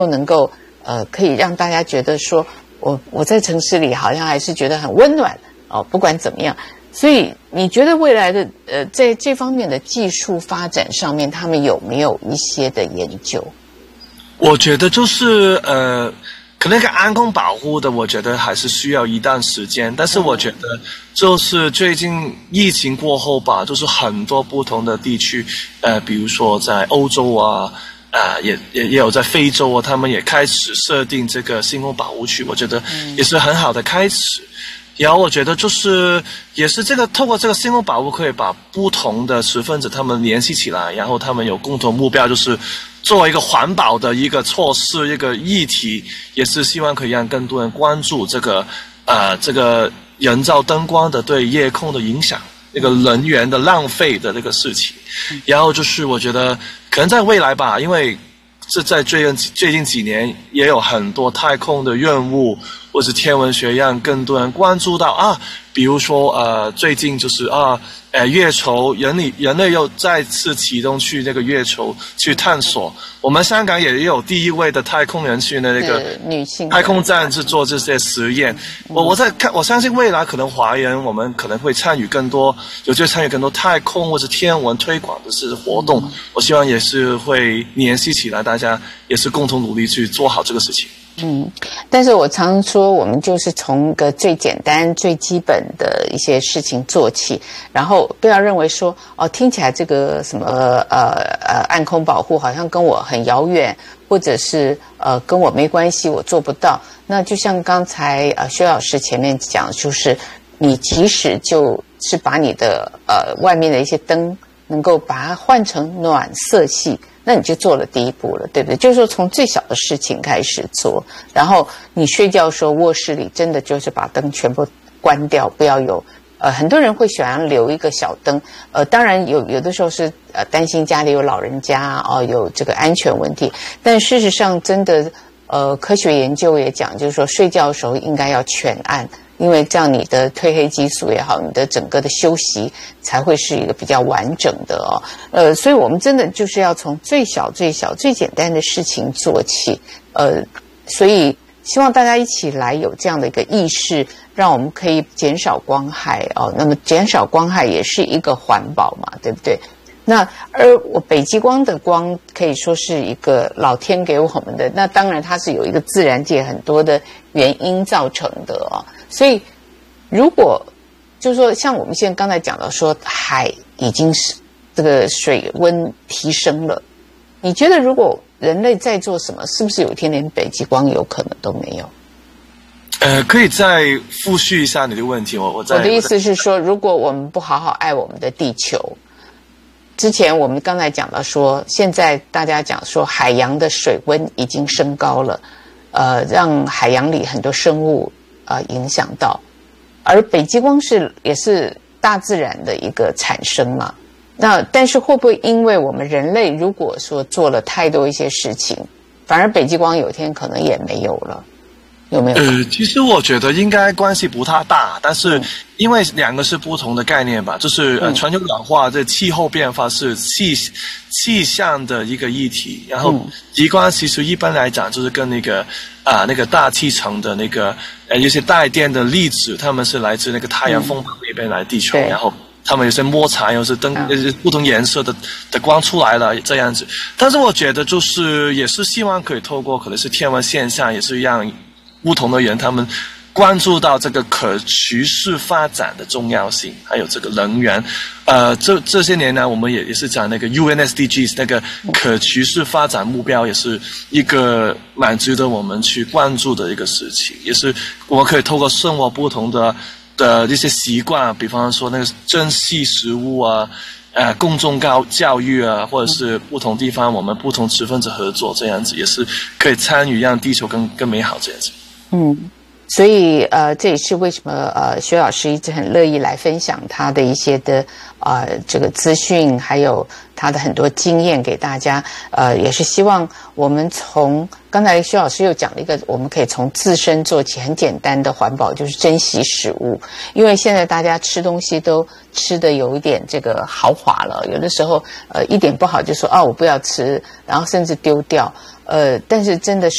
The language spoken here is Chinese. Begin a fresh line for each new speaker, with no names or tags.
能够可以让大家觉得说我在城市里好像还是觉得很温暖哦，不管怎么样。所以你觉得未来的在这方面的技术发展上面，他们有没有一些的研究？
我觉得就是可能那个安空保护的，我觉得还是需要一段时间。但是我觉得就是最近疫情过后吧，就是很多不同的地区，比如说在欧洲啊，也有在非洲啊，他们也开始设定这个星空保护区，我觉得也是很好的开始。然后我觉得就是也是这个透过这个星空保护可以把不同的持份者他们联系起来，然后他们有共同目标，就是作为一个环保的一个措施一个议题，也是希望可以让更多人关注这个人造灯光的对夜空的影响，那个能源的浪费的这个事情。然后就是我觉得可能在未来吧，因为这在最近几年也有很多太空的任务或是天文学让更多人关注到啊，比如说最近就是月球人类又再次启动去那个月球去探索。我们香港也有第一位的太空人去那个
女性
太空站是做这些实验。我相信未来可能华人我们可能会参与更多，有机会参与更多太空或是天文推广的是活动。我希望也是会联系起来，大家也是共同努力去做好这个事情。
但是我常说，我们就是从个最简单、最基本的一些事情做起，然后不要认为说听起来这个什么暗空保护好像跟我很遥远，或者是跟我没关系，我做不到。那就像刚才薛老师前面讲，就是你即使就是把你的外面的一些灯能够把它换成暖色系，那你就做了第一步了，对不对？就是说从最小的事情开始做，然后你睡觉的时候卧室里真的就是把灯全部关掉，不要有很多人会喜欢留一个小灯，当然有的时候是担心家里有老人家有这个安全问题，但事实上真的科学研究也讲，就是说睡觉的时候应该要全暗，因为这样你的褪黑激素也好，你的整个的休息才会是一个比较完整的所以我们真的就是要从最小最简单的事情做起，所以希望大家一起来有这样的一个意识，让我们可以减少光害那么减少光害也是一个环保嘛，对不对？那而北极光的光可以说是一个老天给我们的，那当然它是有一个自然界很多的原因造成的所以如果就是说像我们现在刚才讲到说海已经是这个水温提升了，你觉得如果人类在做什么，是不是有一天连北极光有可能都没有？
可以再复述一下你的问题。我的
意思是说，如果我们不好好爱我们的地球，之前我们刚才讲到说，现在大家讲说海洋的水温已经升高了，让海洋里很多生物影响到，而北极光也是大自然的一个产生嘛。那但是会不会因为我们人类如果说做了太多一些事情，反而北极光有一天可能也没有了？有没有？
其实我觉得应该关系不太大，但是因为两个是不同的概念吧，就是全球暖化这气候变化是气象的一个议题，然后极光其实一般来讲就是跟那个大气层的那个有些带电的粒子，它们是来自那个太阳风暴那边来地球，然后他们有些摩擦，有些不同颜色的光出来了这样子。但是我觉得就是也是希望可以透过可能是天文现象，也是让不同的人他们关注到这个可持续发展的重要性，还有这个能源。这些年呢，我们也是讲那个 UNSDGs 那个可持续发展目标，也是一个蛮值得我们去关注的一个事情，也是我们可以透过生活不同的一些习惯，比方说那个珍惜食物啊，公众教育啊，或者是不同地方我们不同持份者合作，这样子也是可以参与让地球更美好这样子。
所以这也是为什么薛老师一直很乐意来分享他的一些的这个资讯，还有他的很多经验给大家。也是希望我们从刚才薛老师又讲了一个，我们可以从自身做起，很简单的环保就是珍惜食物。因为现在大家吃东西都吃的有一点这个豪华了，有的时候一点不好就说我不要吃，然后甚至丢掉。 但是真的